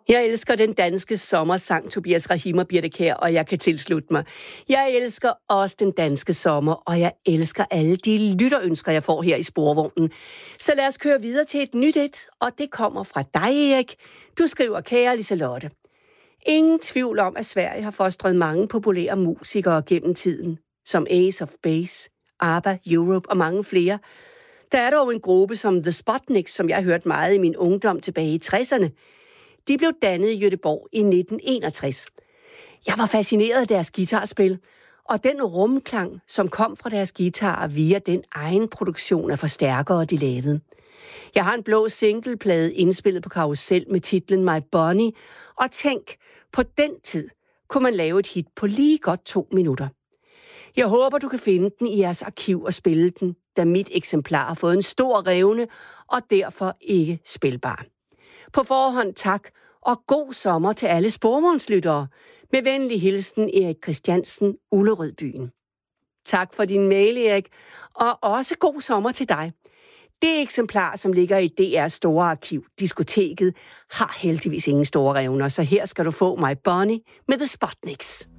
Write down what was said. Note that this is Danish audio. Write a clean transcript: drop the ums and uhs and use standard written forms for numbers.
Jeg elsker den danske sommersang, Tobias Rahim og Birthe Kjær, og jeg kan tilslutte mig. Jeg elsker også den danske sommer, og jeg elsker alle de lytterønsker, jeg får her i Sporvognen. Så lad os køre videre til et nyt et, og det kommer fra dig, Erik. Du skriver, kære Liselotte. Ingen tvivl om, at Sverige har fostret mange populære musikere gennem tiden, som Ace of Base, ABBA, Europe og mange flere. Der er dog en gruppe som The Sputniks, som jeg hørte meget i min ungdom tilbage i 60'erne. De blev dannet i Göteborg i 1961. Jeg var fascineret af deres guitarspil, og den rumklang, som kom fra deres guitarer via den egen produktion af forstærkere, de lavede. Jeg har en blå singleplade indspillet på Karusel med titlen My Bonnie, og tænk, på den tid kunne man lave et hit på lige godt 2 minutter. Jeg håber, du kan finde den i jeres arkiv og spille den, da mit eksemplar har fået en stor revne og derfor ikke spilbar. På forhånd tak, og god sommer til alle sporvognslyttere. Med venlig hilsen, Erik Christiansen, Ullerødbyen. Tak for din mail, Erik, og også god sommer til dig. Det eksemplar, som ligger i DR's store arkiv, Diskoteket, har heldigvis ingen store revner, så her skal du få My Bonnie med The Sputniks.